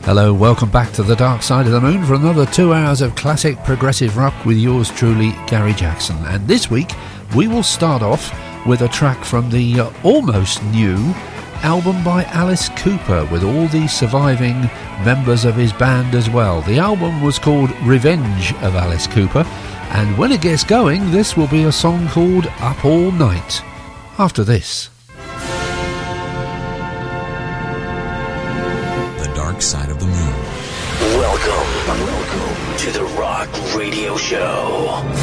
Hello, welcome back to the Dark Side of the Moon for another 2 hours of classic progressive rock with yours truly, Gary Jackson. And this week we will start off with a track from the almost new album by Alice Cooper, with all the surviving members of his band as well. The album was called Revenge of Alice Cooper, and when it gets going, this will be a song called Up All Night. After this. Side of the Moon. Welcome to the Rock Radio Show.